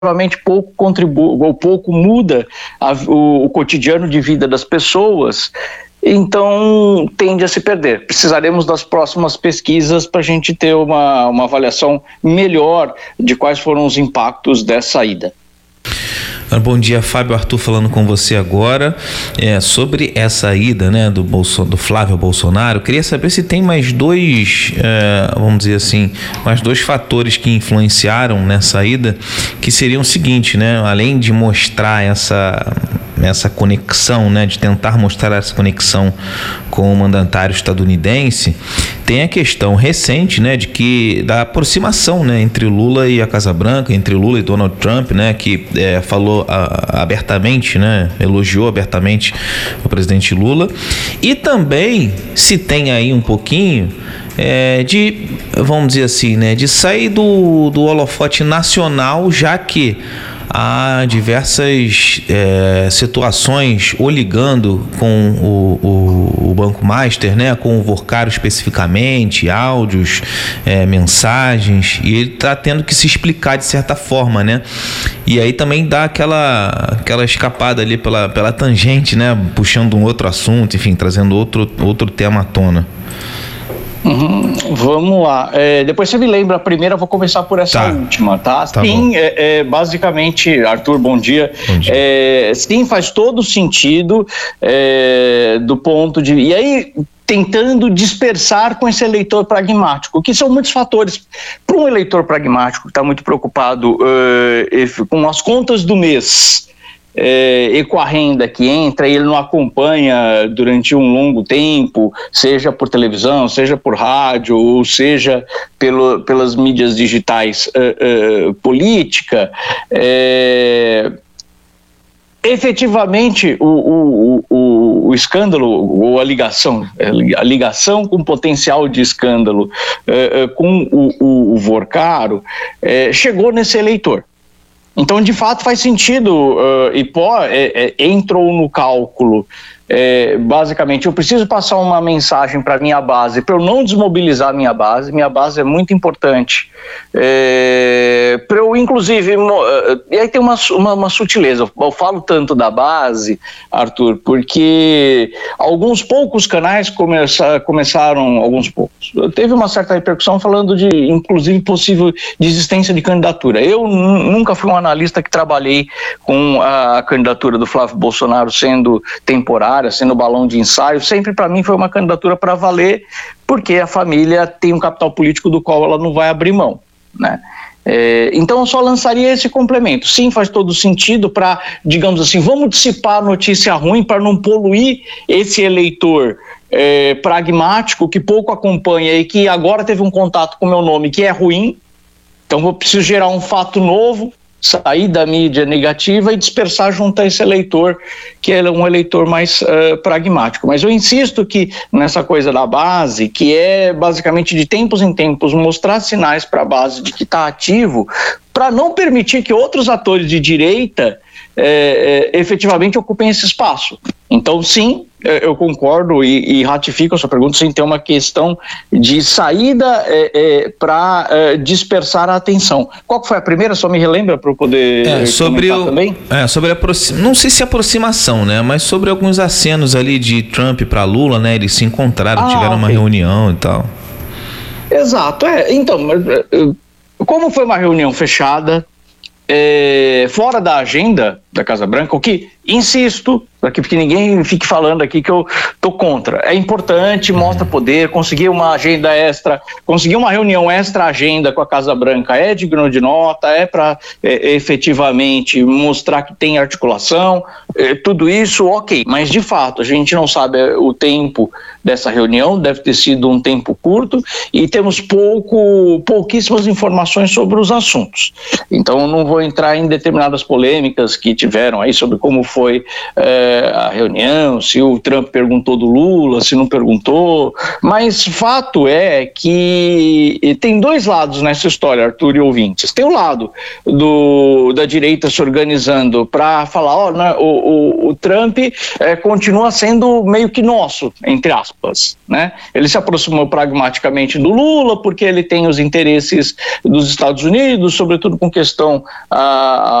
relativamente pouco contribui ou pouco muda o cotidiano de vida das pessoas, então tende a se perder. Precisaremos das próximas pesquisas para a gente ter uma avaliação melhor de quais foram os impactos dessa ida. Bom dia, Fábio. Arthur falando com você agora sobre essa ida, né, do Flávio Bolsonaro. Queria saber se tem mais dois, vamos dizer assim, mais dois fatores que influenciaram nessa ida, que seriam o seguinte, né, além de mostrar essa conexão, né, de tentar mostrar essa conexão com o mandatário estadunidense, tem a questão recente, né, da aproximação, né, entre Lula e a Casa Branca, entre Lula e Donald Trump, né, que falou abertamente, né, elogiou abertamente o presidente Lula, e também se tem aí um pouquinho vamos dizer assim, né, de sair do holofote nacional, já que há diversas situações o ligando com o Banco Master, né, com o Vorcaro especificamente, áudios, mensagens, e ele está tendo que se explicar de certa forma, né? E aí também dá aquela escapada ali pela tangente, né, puxando um outro assunto, enfim, trazendo outro tema à tona. Vamos lá. Depois você me lembra a primeira, eu vou começar por essa última, tá? Sim, basicamente, Arthur, bom dia. Bom dia. Sim, faz todo sentido do ponto de... E aí, tentando dispersar com esse eleitor pragmático, que são muitos fatores. Para um eleitor pragmático que está muito preocupado com as contas do mês, e com a renda que entra e ele não acompanha durante um longo tempo, seja por televisão, seja por rádio, ou seja pelas mídias digitais, política, efetivamente o escândalo ou a ligação com potencial de escândalo com o Vorcaro chegou nesse eleitor. Então, de fato, faz sentido, entrou no cálculo. Basicamente, eu preciso passar uma mensagem para a minha base, para eu não desmobilizar a minha base é muito importante. Para eu, inclusive, e aí tem uma sutileza, eu falo tanto da base, Arthur, porque alguns poucos canais começaram, teve uma certa repercussão falando de, inclusive, possível desistência de candidatura. Eu nunca fui um analista que trabalhei com a candidatura do Flávio Bolsonaro sendo temporária, sendo balão de ensaio. Sempre para mim foi uma candidatura para valer, porque a família tem um capital político do qual ela não vai abrir mão, né? Então eu só lançaria esse complemento. Sim, faz todo sentido para, digamos assim, vamos dissipar a notícia ruim para não poluir esse eleitor pragmático que pouco acompanha e que agora teve um contato com o meu nome que é ruim. Então eu preciso gerar um fato novo, sair da mídia negativa e dispersar junto a esse eleitor, que é um eleitor mais pragmático. Mas eu insisto que nessa coisa da base, que é basicamente de tempos em tempos mostrar sinais para a base de que está ativo, para não permitir que outros atores de direita efetivamente ocupem esse espaço. Então, sim, eu concordo e ratifico a sua pergunta, sim, tem uma questão de saída para dispersar a atenção. Qual que foi a primeira? Só me relembra para eu poder comentar também? Sobre não sei se aproximação, né, mas sobre alguns acenos ali de Trump para Lula, né, eles se encontraram, tiveram uma reunião e tal. Exato, então, como foi uma reunião fechada, fora da agenda da Casa Branca, o que, insisto, porque ninguém fique falando aqui que eu tô contra, é importante, mostra poder, conseguir uma agenda extra, conseguir uma reunião extra agenda com a Casa Branca é digno de nota, para efetivamente mostrar que tem articulação, tudo isso ok, mas de fato a gente não sabe o tempo dessa reunião, deve ter sido um tempo curto e temos pouquíssimas informações sobre os assuntos. Então eu não vou entrar em determinadas polêmicas que tiveram aí sobre como foi a reunião, se o Trump perguntou do Lula, se não perguntou, mas fato é que tem dois lados nessa história, Arthur e ouvintes. Tem o lado da direita se organizando para falar, o Trump continua sendo meio que nosso, entre aspas, né? Ele se aproximou pragmaticamente do Lula porque ele tem os interesses dos Estados Unidos, sobretudo com questão